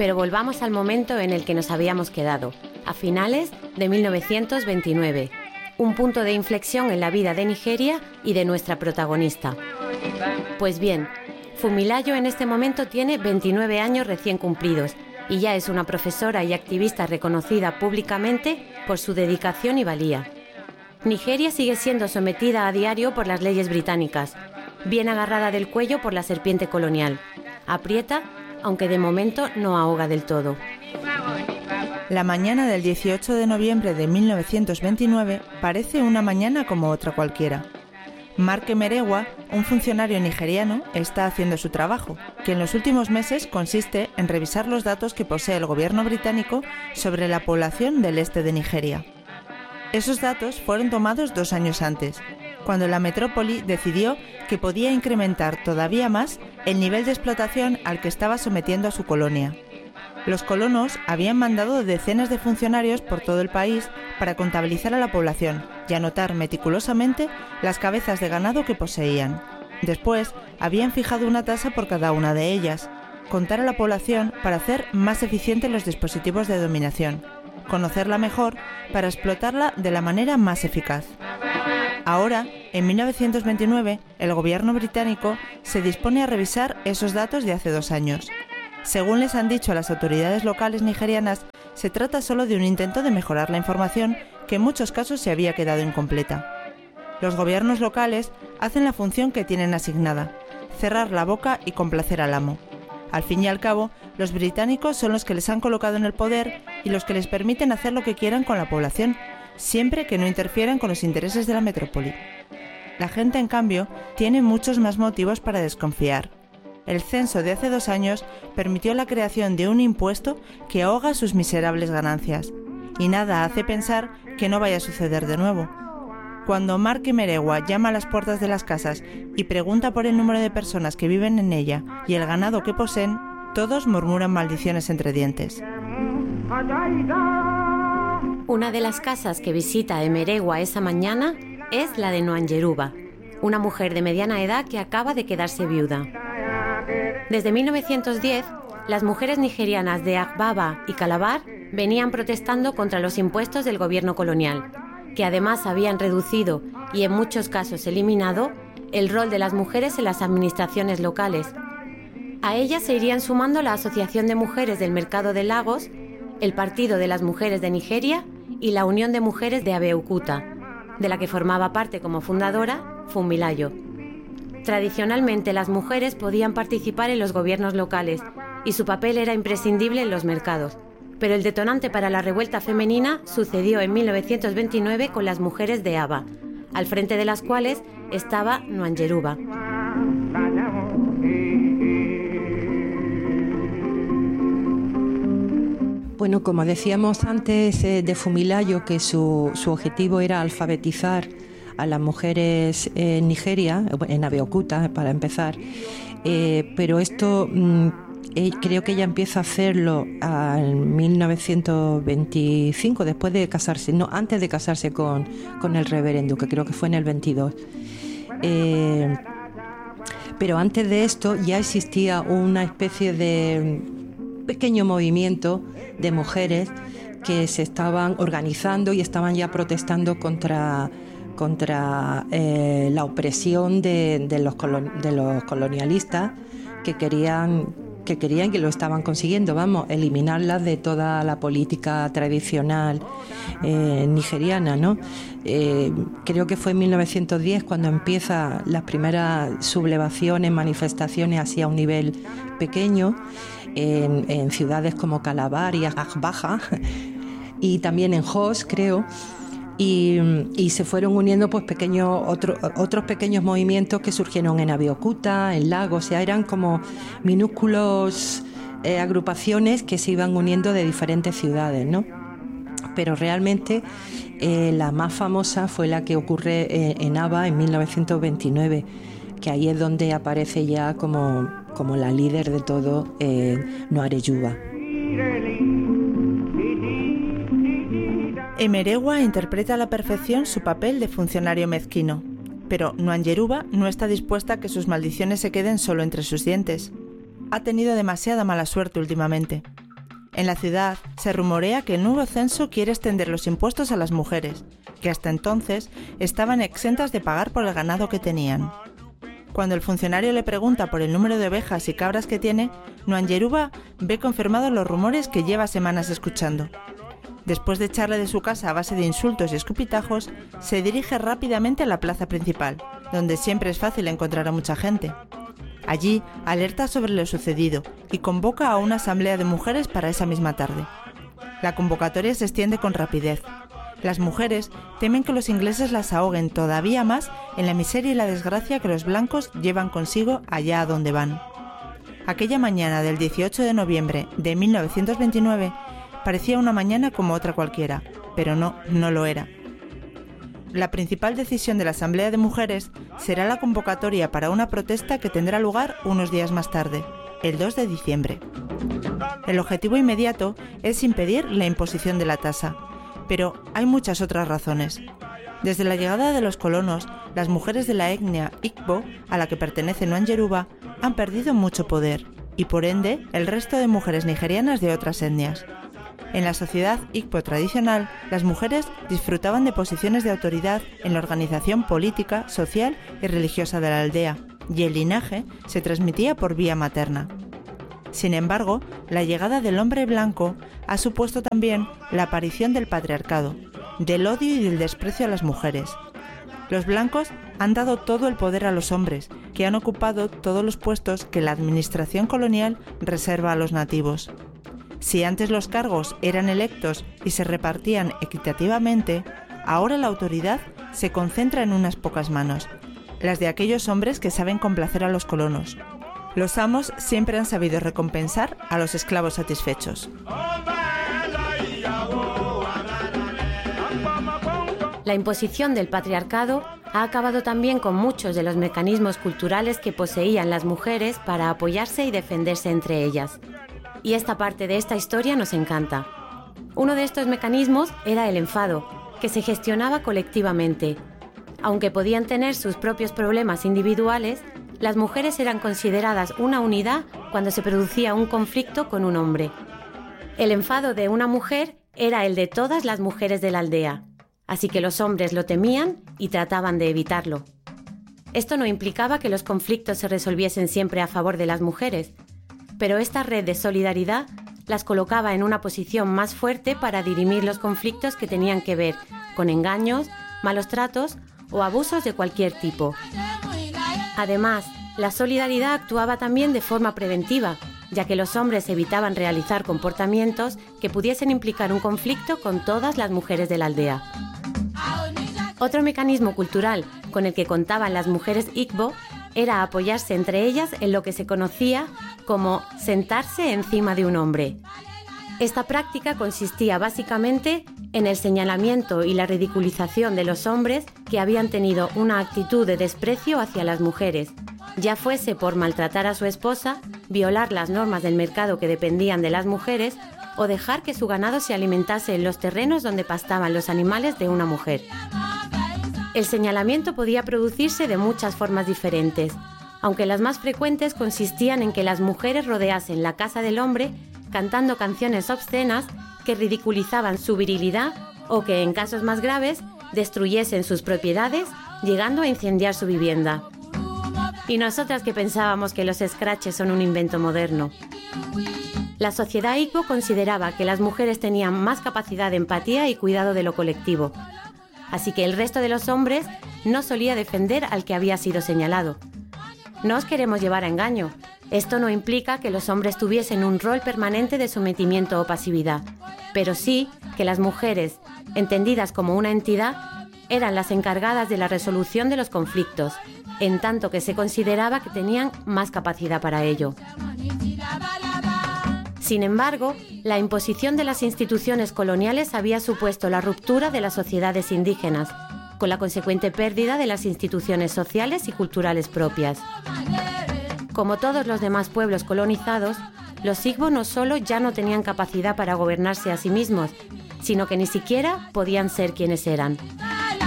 Pero volvamos al momento en el que nos habíamos quedado, a finales de 1929, un punto de inflexión en la vida de Nigeria y de nuestra protagonista. Pues bien, Funmilayo en este momento tiene 29 años recién cumplidos y ya es una profesora y activista reconocida públicamente por su dedicación y valía. Nigeria sigue siendo sometida a diario por las leyes británicas, bien agarrada del cuello por la serpiente colonial. Aprieta, aunque de momento no ahoga del todo. La mañana del 18 de noviembre de 1929 parece una mañana como otra cualquiera. Mark Emeregwa, un funcionario nigeriano, está haciendo su trabajo, que en los últimos meses consiste en revisar los datos que posee el gobierno británico sobre la población del este de Nigeria. Esos datos fueron tomados 2 años antes, cuando la metrópoli decidió que podía incrementar todavía más el nivel de explotación al que estaba sometiendo a su colonia. Los colonos habían mandado decenas de funcionarios por todo el país para contabilizar a la población y anotar meticulosamente las cabezas de ganado que poseían. Después, habían fijado una tasa por cada una de ellas, contar a la población para hacer más eficientes los dispositivos de dominación, conocerla mejor para explotarla de la manera más eficaz. Ahora, en 1929, el gobierno británico se dispone a revisar esos datos de hace 2 años. Según les han dicho a las autoridades locales nigerianas, se trata solo de un intento de mejorar la información que en muchos casos se había quedado incompleta. Los gobiernos locales hacen la función que tienen asignada, cerrar la boca y complacer al amo. Al fin y al cabo, los británicos son los que les han colocado en el poder y los que les permiten hacer lo que quieran con la población, siempre que no interfieran con los intereses de la metrópoli. La gente, en cambio, tiene muchos más motivos para desconfiar. El censo de hace 2 años permitió la creación de un impuesto que ahoga sus miserables ganancias, y nada hace pensar que no vaya a suceder de nuevo. Cuando Mark Emeregwa llama a las puertas de las casas y pregunta por el número de personas que viven en ella y el ganado que poseen, todos murmuran maldiciones entre dientes. Una de las casas que visita Emeregwa esa mañana es la de Nwanjeruba, una mujer de mediana edad que acaba de quedarse viuda. Desde 1910, las mujeres nigerianas de Agbaba y Calabar venían protestando contra los impuestos del gobierno colonial, que además habían reducido y en muchos casos eliminado el rol de las mujeres en las administraciones locales. A ellas se irían sumando la Asociación de Mujeres del Mercado de Lagos, el Partido de las Mujeres de Nigeria y la Unión de Mujeres de Abeokuta, de la que formaba parte como fundadora Funmilayo. Tradicionalmente las mujeres podían participar en los gobiernos locales y su papel era imprescindible en los mercados, pero el detonante para la revuelta femenina sucedió en 1929 con las mujeres de Aba, al frente de las cuales estaba Nwanjeruba. Bueno, como decíamos antes de Funmilayo, que su objetivo era alfabetizar a las mujeres en Nigeria, en Abeokuta para empezar, pero esto creo que ella empieza a hacerlo en 1925, después de casarse, no, antes de casarse con el reverendo, que creo que fue en el 22. Pero antes de esto ya existía una especie de pequeño movimiento de mujeres que se estaban organizando y estaban ya protestando contra la opresión de los colonialistas que querían que lo estaban consiguiendo, eliminarlas de toda la política tradicional nigeriana, ¿no? Creo que fue en 1910 cuando empiezan las primeras sublevaciones, manifestaciones así a un nivel pequeño en ciudades como Calabar y Agbaja y también en Jos, creo. Y se fueron uniendo pues otros pequeños movimientos que surgieron en Abeokuta, en Lagos, o sea, eran como minúsculos agrupaciones que se iban uniendo de diferentes ciudades, ¿no? Pero realmente la más famosa fue la que ocurre en Aba en 1929, que ahí es donde aparece ya como la líder de todo Nwanjeruba. Emeregwa interpreta a la perfección su papel de funcionario mezquino, pero Nwanjeruba no está dispuesta a que sus maldiciones se queden solo entre sus dientes. Ha tenido demasiada mala suerte últimamente. En la ciudad se rumorea que el nuevo censo quiere extender los impuestos a las mujeres, que hasta entonces estaban exentas de pagar por el ganado que tenían. Cuando el funcionario le pregunta por el número de ovejas y cabras que tiene, Noanyeruba ve confirmados los rumores que lleva semanas escuchando. Después de echarle de su casa a base de insultos y escupitajos, se dirige rápidamente a la plaza principal, donde siempre es fácil encontrar a mucha gente. Allí alerta sobre lo sucedido y convoca a una asamblea de mujeres para esa misma tarde. La convocatoria se extiende con rapidez. Las mujeres temen que los ingleses las ahoguen todavía más en la miseria y la desgracia que los blancos llevan consigo allá a donde van. Aquella mañana del 18 de noviembre de 1929 parecía una mañana como otra cualquiera, pero no lo era. La principal decisión de la Asamblea de Mujeres será la convocatoria para una protesta que tendrá lugar unos días más tarde, el 2 de diciembre. El objetivo inmediato es impedir la imposición de la tasa, pero hay muchas otras razones. Desde la llegada de los colonos, las mujeres de la etnia Igbo, a la que pertenece Noanyeruba, han perdido mucho poder, y por ende el resto de mujeres nigerianas de otras etnias. En la sociedad Igbo tradicional, las mujeres disfrutaban de posiciones de autoridad en la organización política, social y religiosa de la aldea, y el linaje se transmitía por vía materna. Sin embargo, la llegada del hombre blanco ha supuesto también la aparición del patriarcado, del odio y del desprecio a las mujeres. Los blancos han dado todo el poder a los hombres, que han ocupado todos los puestos que la administración colonial reserva a los nativos. Si antes los cargos eran electos y se repartían equitativamente, ahora la autoridad se concentra en unas pocas manos, las de aquellos hombres que saben complacer a los colonos. Los amos siempre han sabido recompensar a los esclavos satisfechos. La imposición del patriarcado ha acabado también con muchos de los mecanismos culturales que poseían las mujeres para apoyarse y defenderse entre ellas. Y esta parte de esta historia nos encanta. Uno de estos mecanismos era el enfado, que se gestionaba colectivamente. Aunque podían tener sus propios problemas individuales, las mujeres eran consideradas una unidad cuando se producía un conflicto con un hombre. El enfado de una mujer era el de todas las mujeres de la aldea, así que los hombres lo temían y trataban de evitarlo. Esto no implicaba que los conflictos se resolviesen siempre a favor de las mujeres, pero esta red de solidaridad las colocaba en una posición más fuerte para dirimir los conflictos que tenían que ver con engaños, malos tratos o abusos de cualquier tipo. Además, la solidaridad actuaba también de forma preventiva, ya que los hombres evitaban realizar comportamientos que pudiesen implicar un conflicto con todas las mujeres de la aldea. Otro mecanismo cultural con el que contaban las mujeres Igbo era apoyarse entre ellas en lo que se conocía como sentarse encima de un hombre. Esta práctica consistía básicamente en el señalamiento y la ridiculización de los hombres que habían tenido una actitud de desprecio hacia las mujeres, ya fuese por maltratar a su esposa, violar las normas del mercado que dependían de las mujeres o dejar que su ganado se alimentase en los terrenos donde pastaban los animales de una mujer. El señalamiento podía producirse de muchas formas diferentes, aunque las más frecuentes consistían en que las mujeres rodeasen la casa del hombre cantando canciones obscenas que ridiculizaban su virilidad o que, en casos más graves, destruyesen sus propiedades, llegando a incendiar su vivienda. Y nosotras que pensábamos que los scratches son un invento moderno. La sociedad Igbo consideraba que las mujeres tenían más capacidad de empatía y cuidado de lo colectivo, así que el resto de los hombres no solía defender al que había sido señalado. No os queremos llevar a engaño. Esto no implica que los hombres tuviesen un rol permanente de sometimiento o pasividad, pero sí que las mujeres, entendidas como una entidad, eran las encargadas de la resolución de los conflictos, en tanto que se consideraba que tenían más capacidad para ello. Sin embargo, la imposición de las instituciones coloniales había supuesto la ruptura de las sociedades indígenas, con la consecuente pérdida de las instituciones sociales y culturales propias. Como todos los demás pueblos colonizados, los Igbo no solo ya no tenían capacidad para gobernarse a sí mismos, sino que ni siquiera podían ser quienes eran.